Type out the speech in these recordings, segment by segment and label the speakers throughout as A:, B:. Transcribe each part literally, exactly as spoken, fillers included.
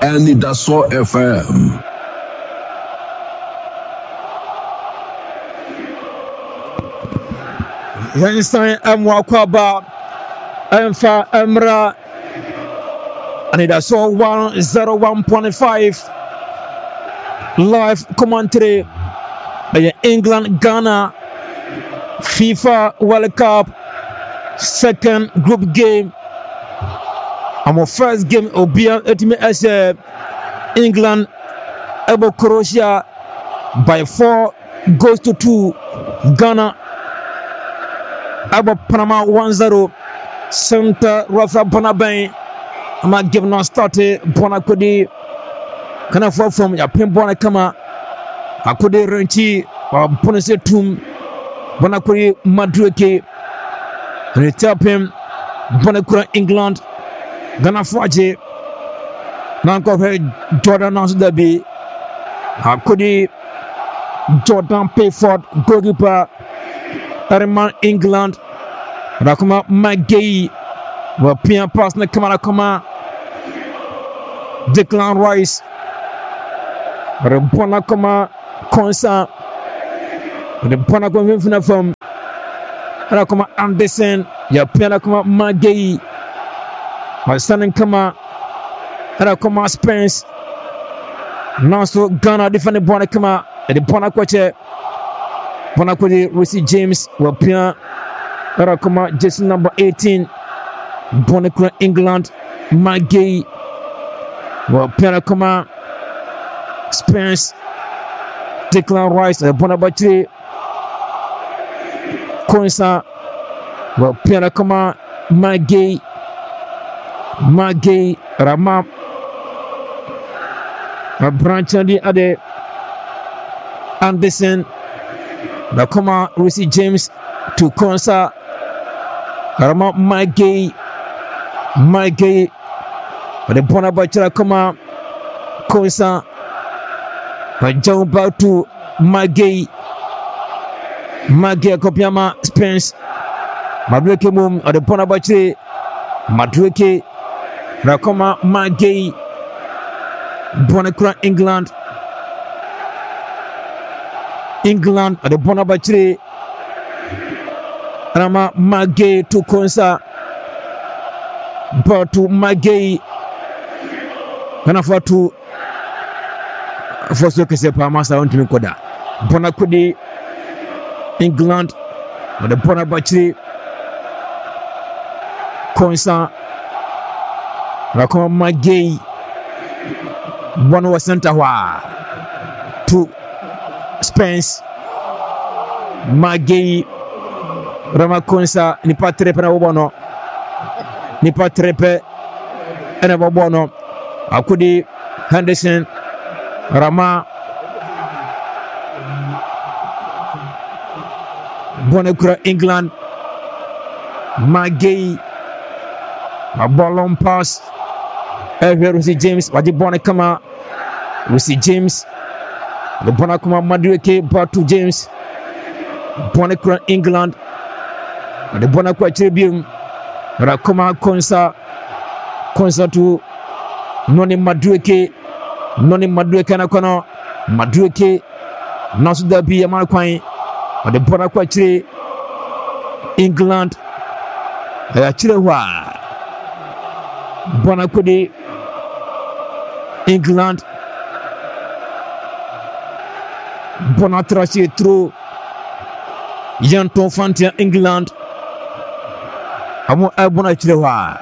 A: Anidaso F M.
B: Yansan Amwakwaba Emfa Emra Anidaso one oh one point five live commentary by England Ghana FIFA World Cup second group game. Our first game will be as England able Croatia by four goes to two. Ghana able Panama one zero. Center Rafa Bonaben. I'm not giving us started Bonakudi. Can I fall from your pin Bonakama? I could renti or Bonase Tum Bonakuri Madruke. Retap him Bonakura England. Ghana Faji Nanko Jordan Nasdabi Hakudi Jordan Payford goalkeeper Herman England Rakuma Magay Wapia pass na Kamala Kama Declan Rice Rabona Kama Konsa Rabona Kama from Rakuma Anderson Yapia Kama Magay My son and Kama, and I come out Spence. Now so Ghana defending Bonakama, and the Bonakwache, Bonakwadi, Russi James, Wapia, and I come out Jason number eighteen, Bonakwa England, Magay, Wapia Kama, Spence, Declan Rice, and Bonabatri, Coinsa, Wapia Kama, Magay. Magay Rama a branch on the other Anderson Nakoma Russi James to Konsa Rama Magay Magay the Bonabachara Koma Konsa John Batu Magay Magay Kopiama Spence Madueke Mum or the Bonabachare Madueke Rakoma Magay Bonakura England England at the Bonabachre Rama Magay to Konsa Batu Magay Ganafatu Fosso Kesepa Masa on Timikoda Bonakudi England at the Bonabachre Konsa Rakoma Magay one was center to Spence Magay Ramakonsa Nipa Trepe na Bono Nipa Trepe na Bono Akudi Henderson Rama Bonakura England Magay a ball pass Every Russi James, Wadi Bonakama, Russi James, the Bonakama Madueke, Batu James, Bonakura England, the Bonakura Tribune, Rakoma Konsa, Konsa to Noni Madueke, Noni Madueke Nakono, Madueke, Nasudabi Amarquine, the Bonakura Tree, England, Chilewa, Bonakudi. England Bonatrachi through Yanton Fantia England Amo Abona Chilewa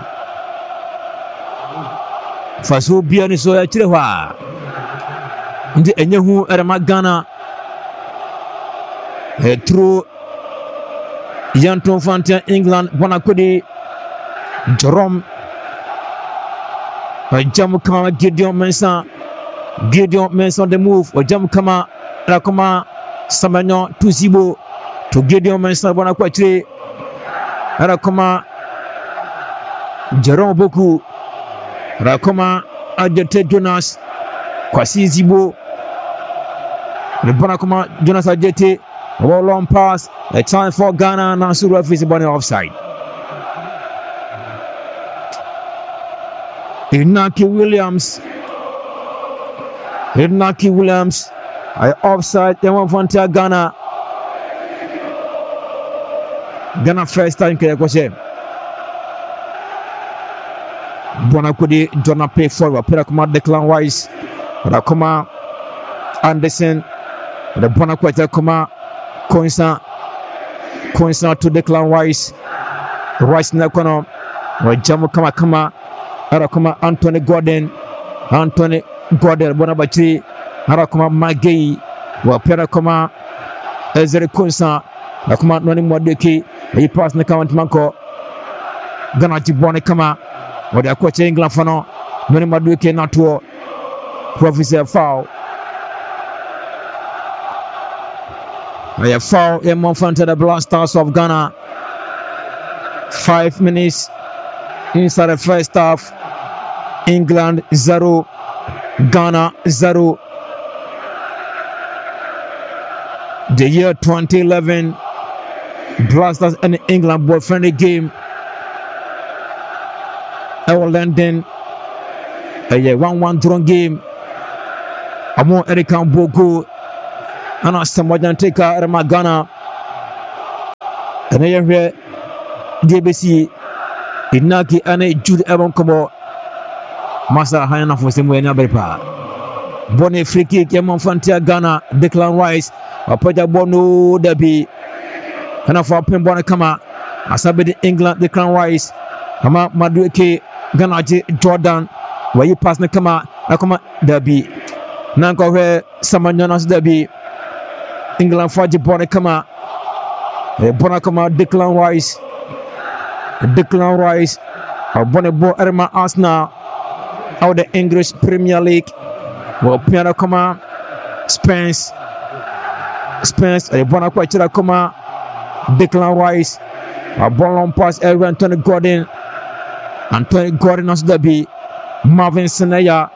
B: Faso Biani Soya Chilewa Ndi Enyehu Eramagana through Yanton Fantia England Bonakudi Jerome Jamu Kama Gideon Mensah Gideon Mensah on the move or Jamu Kama Rakoma Samanyo Tuzibo to Gideon Mensah Bonakwatre Rakoma Jerome Boku Rakoma Adjete Jonas Kwasi Zibo the Bonakoma Jonas Adjete a long pass a time for Ghana Nasuru visible offside. Inaki Williams Naki Williams I offside Yama Fantia Ghana Ghana first time kaya kwase Bona kudi Jonah play forward Pera kuma Declan Rice Rakuma Anderson the Bona kwata kuma Koinsa Koinsa to Declan Rice Rice na kono Wajamu kama kama Rakuma Anthony Gordon Anthony Gordon Bona Bachi Rakuma Magei wa Pera kuma Ezere Koinsa Rakuma Noni Mwadeki Yi pass na kama Manko Ghana jibone kama Wadi akwache England fano Noni Mwadeki natuo Professor foul A foul in Monfante the Black Stars of Ghana. Five minutes inside the first half. England zero, Ghana zero. The year twenty eleven Black Stars and England both friendly game. Our London a one one draw game. Amo Erikan Bogo. Ana Samojan Teka Rama Ghana and here D B C Inaki ane Jude Ebon Komo Masa Hayana for Simwe Nabepa Bonne free kick Yamon Fantia Ghana Declan Rice Apoja Bono Debi Kana for Pembona Kama Asabe England Declan Rice Ama Madueke Ghana Jordan where you pass Nakama Akama Debi Nanko where Samanyonas Debi England Faji Bona Kama Bona Kama Declan Rice Declan Rice Bonebo Erma Arsenal out the English Premier League well Piano Kama Spence Spence Bona Kwachira Kama Declan Rice Bon pass Aaron Anthony Gordon Anthony Gordon as Debi Marvin Senaya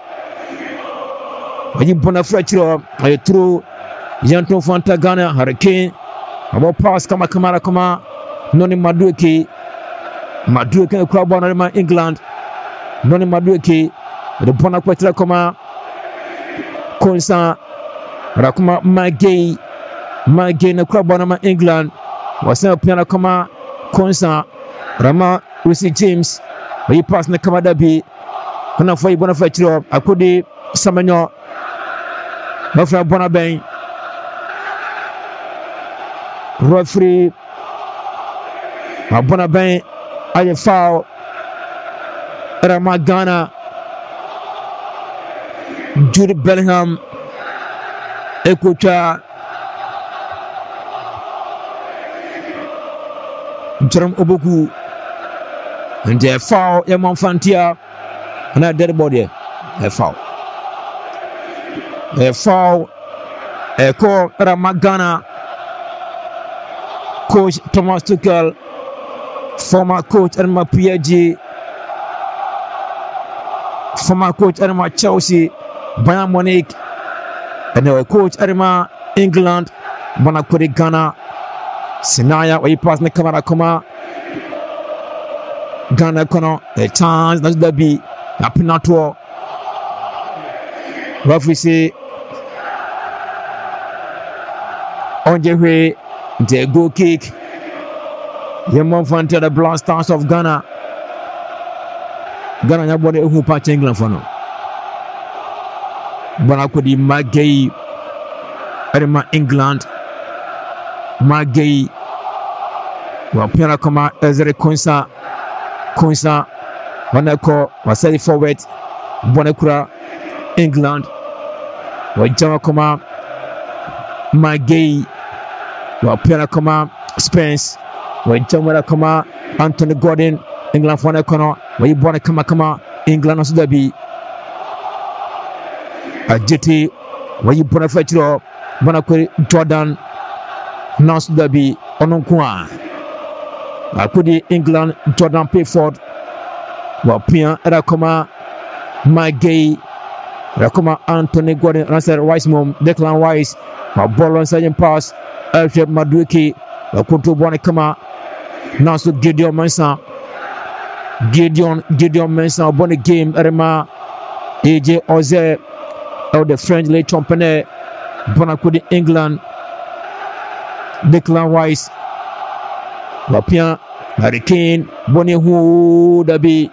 B: Bona Fletcher through Yanton Fanta Ghana Hurricane about pass kama kamara kama Noni Madueke Madueke crowd bonarima England Noni Madueke the bona kwetira kama Konsa Rakuma Magei Magei na crowd bonarima England wasema piana kama Konsa Rama Lucy James we pass na kama dabi kana foi bona fetiro akodi Samanyo Bafra bona ben referee Abona Ben aye foul Rama Ghana Jude Bellingham Ekucha Jerome Oboku and a foul Yamon Fantia and a dead body a foul a foul a call Rama Ghana Coach Thomas Tuchel, former coach Erma P S G, former coach Erma Chelsea, Bayern Munich, and now coach Erma England, Bonakuri Ghana, Sinaya, where he passed the camera, Koma, Ghana, Kono, a chance that's the be a penalty. Referee say, on the way. The goal kick. Yamon Fanta the Black Stars of Ghana. Ghana nyabode ehu patch England for no. Bana kodi Magei Erema England. Magei wa piana kama Ezere Konsa Konsa wanako wasali forward Bonekura England. Wajama kama Magei wa piana kama Spence wajama kama Anthony Gordon England fone kono wayibona kama kama England aso dabi ajeti wayibona fetiro bona ko Jordan naso dabi ononkwa akudi England Jordan Pickford wa pia era kama Magei era kama Anthony Gordon Russell Rice mom Declan Rice ma ball on second pass Alfred Madueke wakutu bwana kama Naso Gideon Mensah Gideon Gideon Mensah bwana game Erema A J Oze of the French League Championnat Bonakudi England Declan Rice Wapia Harry Kane Boni Hu Dabi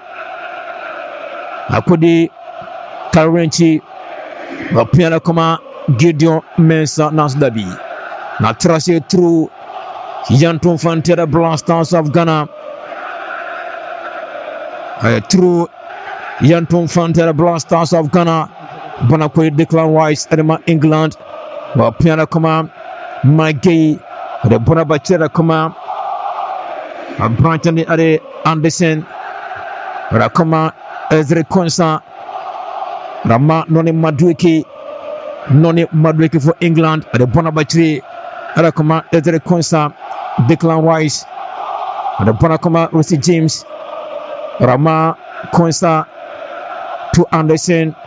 B: Akudi Karenchi Wapia na kama Gideon Mensah Nas Dabi na tracé through Yanton Fantera Blasters of Ghana uh, through Yanton Fantera Blasters of Ghana Bonakudi Declan Rice Edema England Wapia na kama Magay the Bonabachera kama Brighton Ade Anderson Rakoma Ezri Konsa Rama Noni Madueke Noni Madueke for England the Bonabacheri Rakoma Ezri Konsa Declan Rice the Bonakoma Russi James Rama Konsa to Anderson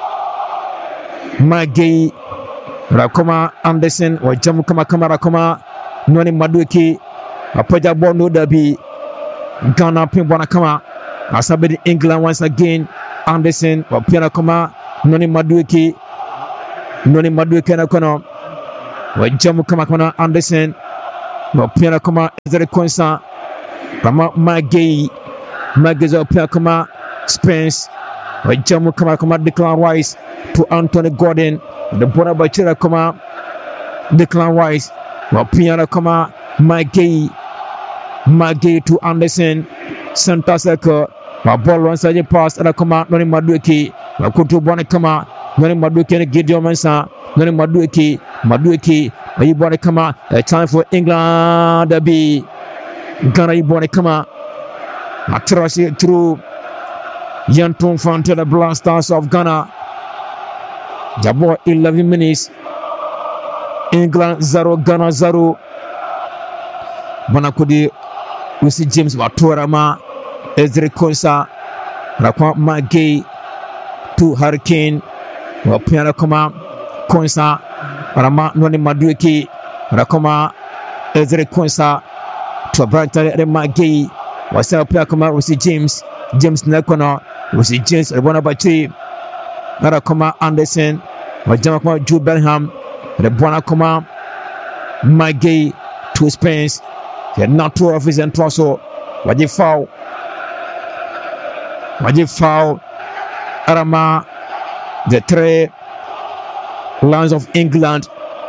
B: Magay Rakoma Anderson wa Jamu kama kama Rakoma Noni Madueke Apaja Bono Dabi Ghana Pimbona Kama Asabedi England once again Anderson wa Piana Kama Noni Madueke Noni Madueke na kono wa Jamu kama kama Anderson wa Piana Kama Ezri Konsa Rama Magay Magay wa Piana Kama Spence wa Jamu kama kama Declan Rice to Anthony Gordon the Bonabachera Kama Declan Rice wa Piana Kama Magay Magay to Anderson center circle wa ball once again pass and kama Noni Madueke wa kutu bwana kama Noni Madueke na Gideon Mensah Noni Madueke Madueke ayi bwana kama a time for England Dabi Ghana ayi bwana kama atrasi through Yanton Fantera Blasters of Ghana Jabo eleven minutes England zero Ghana zero Bonakudi Russi James Watorama Ezri Konsa Rakwa Magay to Harry Kane Wapiana Koma Konsa Rama Noni Madueke Rakoma Ezri Konsa to Brighton Magay Wasa Pia Koma Russi James James Nakona Russi James Bonabacheri Rakoma Anderson Wajama Koma Jude Bellingham Rebwana Koma Magay to Spence he had not two of his and torso Waji foul Waji foul Arama the three Lions of England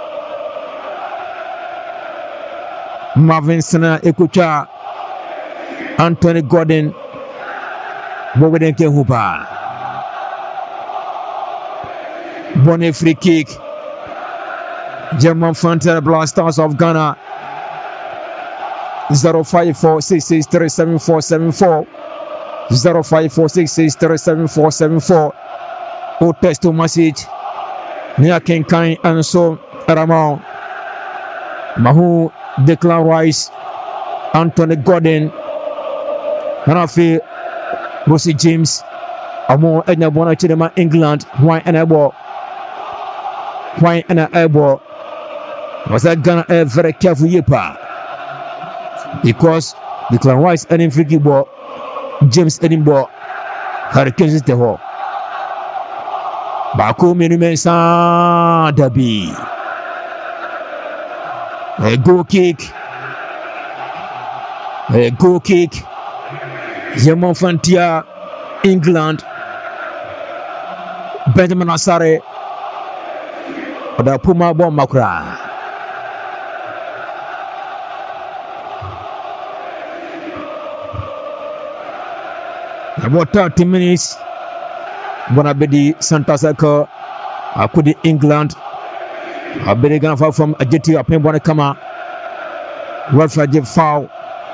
B: Marvin Sena Ekucha Anthony Gordon Bowedenke Hupa Bonne free kick German Fantera Blasters of Ghana zero five four six six three seven four seven four zero five four six six three seven four seven four O text message Nia Kenkai and so Ramon Mahu Declan Rice Anthony Gordon Hanafi Russi James Amo Edna Bona Chidema England why and abo why and abo was that Ghana a very careful yepa because Declan Rice and in free ball James Edinburgh Hurricanes is the hole Baku Mensah Dabi a goal kick a goal kick German Frontier England Benjamin Asare Oda Puma Bom Makura about thirty minutes Bonabedi Santa Saka Akudi England Abedi Ganfa from Ajeti Apen Bonakama Rafael foul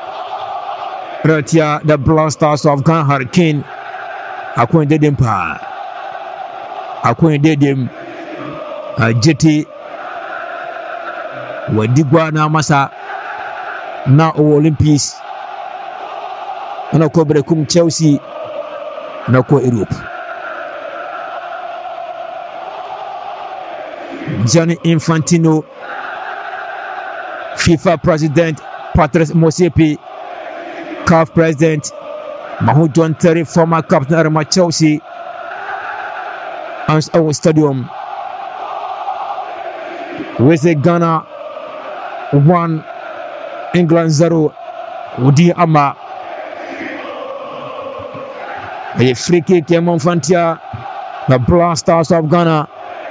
B: Ratia the Blasters of Ghana Hurricane Akwen Dedim Pa Akwen Dedim Ajeti Wadigwa na Masa na Olympics na ko Brekum Chelsea na ko Europe Gianni Infantino FIFA president Patrice Motsepe C A F president Mahmoud John Terry former captain of Chelsea as our stadium. We say Ghana one, England zero. Udi ama a free kick among Fantia, the Blasters of Ghana.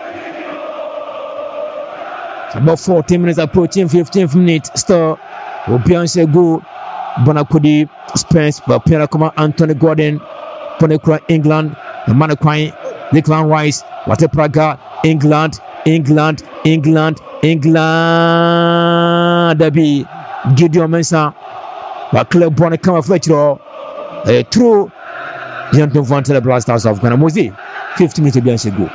B: About fourteen minutes approaching fifteenth minute. Still, Obianse go Bonakudi Spence, but Pierre Anthony Gordon, Ponekra England, the Manakwine, Declan Rice, Wate Praga, England, England, England, England. Debbie Gideon Mensah, but Club Bonnet come of Fletcher, a true Janton Vanta, the Blasters of Ghana. Mozi, fifty minutes Obianse go.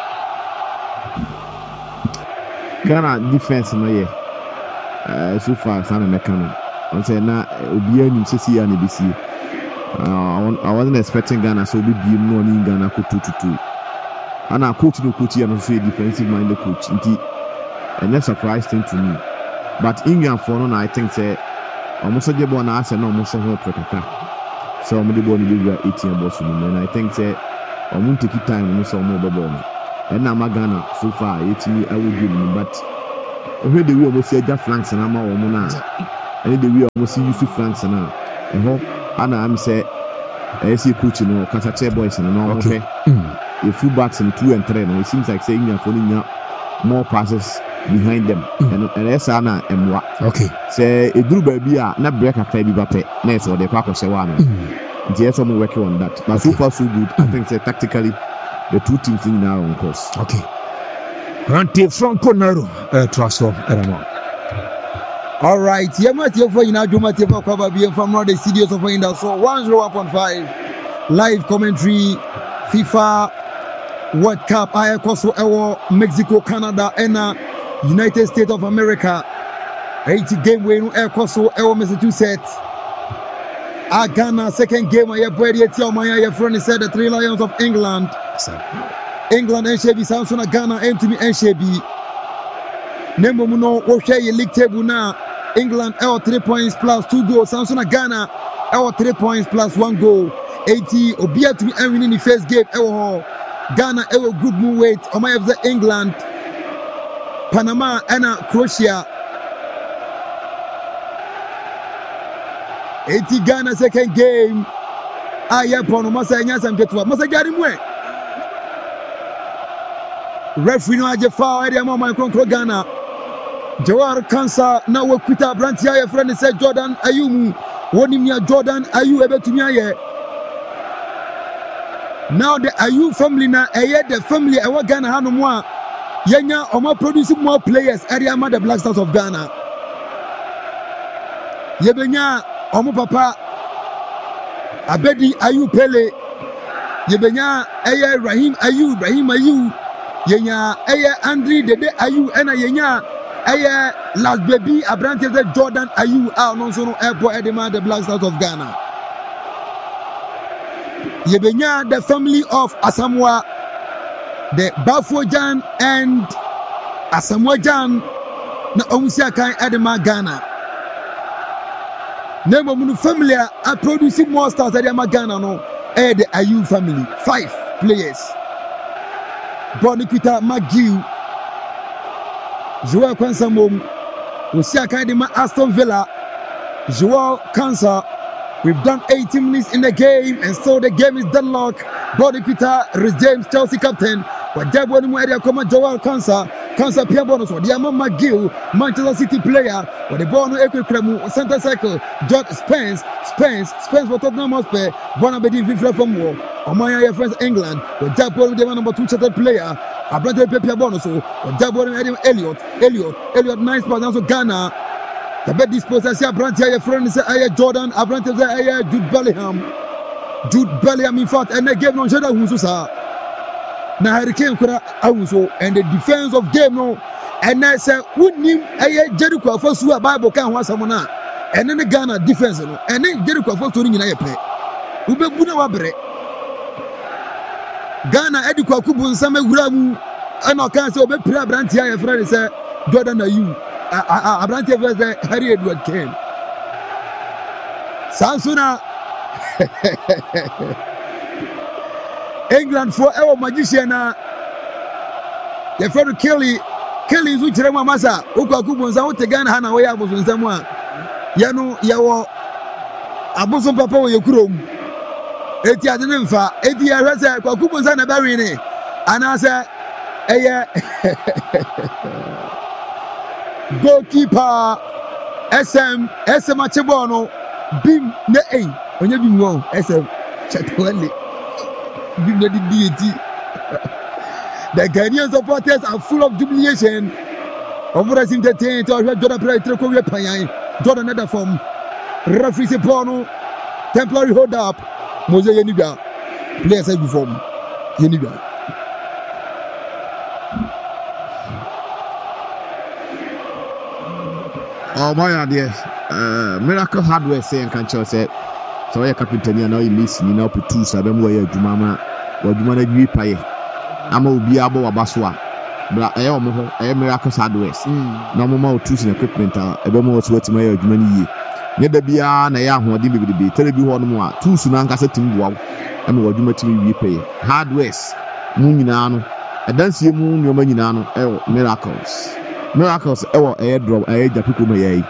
C: Ghana defense no ye uh, so far sana mekano on say na obi anim sisi ya na bisi I wasn't expecting Ghana so be be no ni Ghana ko two to two ana coach no coach ya no so defensive minded coach nti and that's surprise thing to me but England for no I think say almost the ball na ase na almost ho protector so almost the ball ni be eighteen balls and I think say almost take time almost almost ball and now Ghana so far eighteen I would give me but over the way almost see that flanks and I'm all mona and the way almost see you to flanks and now and hope and I'm say I see coach no Kasate boys and all okay the full backs and two and three and it seems like saying you're following up more passes behind them and and that's Anna and what
B: okay
C: say a drew baby are not break a baby bape nice or the park of Sewana yes I'm working on that but so far so good I think say tactically the two teams in now on course.
B: Okay. Rante Franco Naro uh, transform Erama.
D: All right. Yamati for you now. Jumati for cover being from the studios of India. So one zero one point five live commentary FIFA World Cup. I also Ewo Mexico, Canada, and United States of America. eighty game win. I also Ewo Massachusetts. A Ghana second game. I have already tell my your friend said the Three Lions of England. England and Shebi Samson Ghana and to me and Shebi. Nembo Muno Osha league table now. England L three points plus two goals. Samson Ghana L three points plus one goal. eighty Obia to me and winning the first game. L Ghana L group move weight. On my the England, Panama and Croatia. eighty Ghana second game. Ah, yeah, Pono Masa Nyasam get what Masa Garimwe. Referee no aje foul area mo man kontro Ghana. Jawar Kansa na we kwita brantia ya friend say Jordan Ayew woni mia Jordan Ayew ebetumi aye. Now the Ayew family na eye the family e wa Ghana hanu mo a yenya omo produce more players area ma the Black Stars of Ghana. Yebenya omo papa Abedi Ayew Pele. Yebenya eye Rahim Ayew Rahim Ayew Yenya Aya Andre Dede Ayew ena yenya Aya last baby Abrante Jordan Ayew a no so no airport edema the Black Stars of Ghana. Yebenya the family of Asamoah, the Bafojan and Asamoah na omusia kan edema Ghana. Nemo munu family a producing more stars edema Ghana no eh the Ayew family five players. Bonikita McGill, Joel Kwansamom, Usia Kadima Aston Villa, Joel Kansa. We've done eighty minutes in the game, and so the game is deadlocked. Bonikita, Rhys James, Chelsea captain. But there was no area come Joel Kansa, Kansa Pierre Bonus, or the Amon McGill, Manchester City player, or the Bono Equikremu, center cycle, George Spence, Spence, Spence for Tottenham Hotspur, Bonabedi Vifla from war. Omaya friends England, with Jabon the number two charted player, Abrante Pierre Bonus, or Jabon Elliot, Elliot, Elliot, nice pass also Ghana. The bed disposal, say Abrante, your friend is Jordan, Abrante, Jude Bellingham, Jude Bellingham, in fact, and they gave no shadow who's na Hurricane kura awuso and the defense of game no and I say wonim eye Jericho afosu a Bible kan ho asamo na and the Ghana defense no and Jericho afosu nyina ye pe ubebu na wabre Ghana ediko akubu nsama wura mu ana kan say obepire Abrante aye friend say Jordan Ayew Abrante versus Harry Edward Kane Sansuna England for our magician na the friend Kelly Kelly is ukyerɛ mu amasa okwaku bonza wote Ghana ha na wo ya abosonsam a ye no ye wo abosom papa wo yekurom eti ade ne mfa eti ya hwɛ sɛ kwaku bonza na bɛwe ne anase eye goalkeeper S M S M achebo no bim ne ei onye bim wo S M chatwale bim ne di eti. The Ghanaian supporters are full of jubilation. Over as entertained to Jordan Play Treko Payan, Jordan another form. Referee Sepono, temporary hold up. Mose Yeniga, players have before Yeniga.
C: Oh my idea. Uh, Miracle Hardware saying can you say so I captain now you miss you know put two seven way to mama or do mana be pay. I'm a be able abaswa. But I am a Miracle Hardware. No more tools and equipment. A bit more sweat my money. Never be an air who did be tell you one more. Two Sunanka set him wow. I'm what you met me pay. Hardware. Moonano. I don't see moon your money nano. Miracles. Miracles. Our airdrop. I ate the people may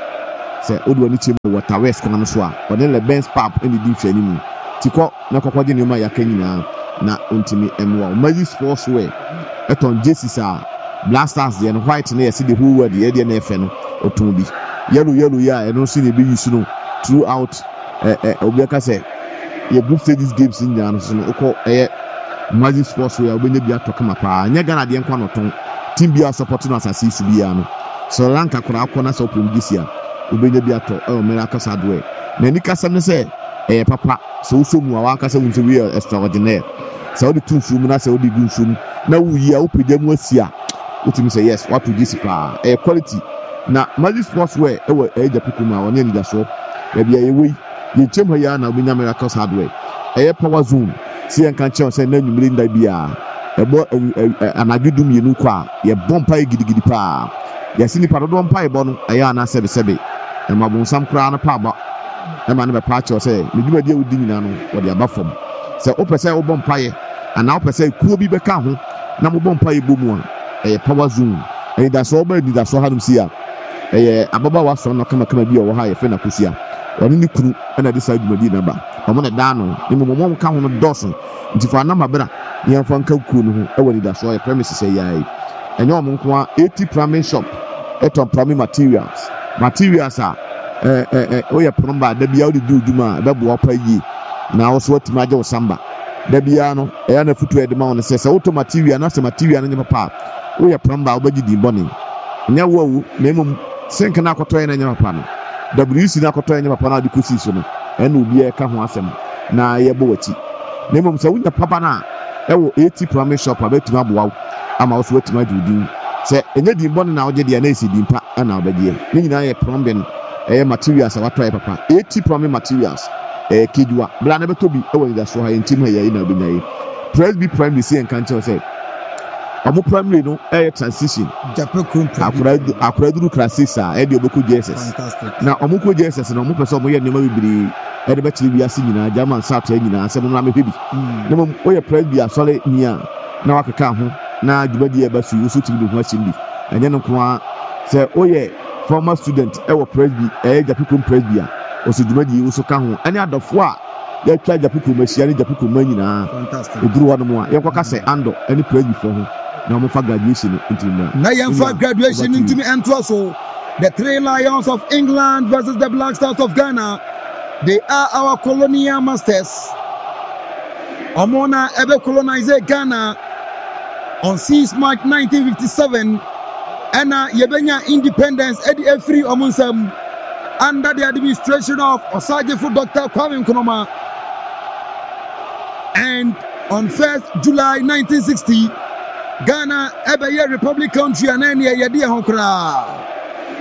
C: say, Old one team water west can answer. But then the Ben's pub in the deep anymore. Tiko, no cocodin in my yakina. Na untimi emwa Magic Sports Wear eton jerseys are blasters the and white na see the whole world the area na efe no otumbi yellow yellow ya e no see the be use no throughout eh eh obiaka say ye group stages games in ya no so no ko eh Magic Sports Wear obenya bi atokama pa nya Ghana de nkwa no ton team bi support no asase su bi ya no so ranka kora akona so pom gisia obenya bi ato eh Miracle Hardware na ni kasa ne say eh papa so so mu awa kasa mu so we extraordinaire so the two from na say the good from na wo yi a wo pede mu asia utimi say yes what produce pa eh quality na Magic Sports Wear e wo e ja pikuma won ni da so e bia ye we ye chem ha ya na obenya Miracle Hardware eh power zone si en kan che say na nwumire nda bia e bo anagudum ye nu kwa ye bompa gidigidi pa ye sini pa do bompa e bo no e ya na sebe sebe e mabonsam kra na pa ba e ma na be pa che say me dwuma dia wudi nyina no wo de aba fam se o pese o bompaye ana o pese kuo bi beka ho na mo bompaye bomu a e power zone e da so ba di da so hanum sia e ababa wa so no kama kama bi o wo ha ye fe na kusia oni ni kunu na de side madi na ba o mo na da no ni mo mo ka ho no doson nti fa na mabra ye fa nka kuo no ho e wo di da so ye premises e yayi enye o mo nko a eighty primary shop eton primary materials materials a eh eh o ye plumber da bia o di du duma da bo pa yi na also what maje osamba da bia no e ya na futu e de ma won se se auto material na se material na nyapa o ye plumber o baji di boni nya wo wu na emum sink na akoto na nyapa no W C na akoto na nyapa na de kosi so no e na obi e ka ho asem na ye bo wachi na emum se wunya papa na e wo eighty primary shop abetima boawo ama also what maje di se enye di boni na oje de na esi di mpa na obadie ni nyina ye plumbing e materials awato e papa eighty primary materials eh kidwa bla na beto bi e woni da so ha yentim ha yayi na obi nayi Presby primary say enkan che say omo primary no eh transition
D: jape kun
C: akura akura duru classes a e de oboku J S S na omo ko J S S na omo pese omo ye nema bibiri e de betiri bi ase nyina German South e nyina ase mo na me hwebi na mo oye Presby asole nia na wakeka ho na djubadi e basu usu tibi ho achimbi enye no ko a say oye former student e wo Presby e jape kun Presby a osudumadi uso ka ho ani adofo a ya twa japiko machia ni japiko manyina
D: fantastic
C: eduru wano mo a yenkoka se ando ani Presby for ho na mo fa graduation intimi
D: na yen fa graduation intimi ento so the Three Lions of England versus the Black Stars of Ghana. They are our colonial masters. Omona ebe colonize Ghana on sixth March nineteen fifty-seven and uh, yebenya independence edi free omunsam under the administration of Osajefo Doctor Kwame Nkrumah. And on first July nineteen sixty, Ghana ebe ye republic country and any yedi honkra.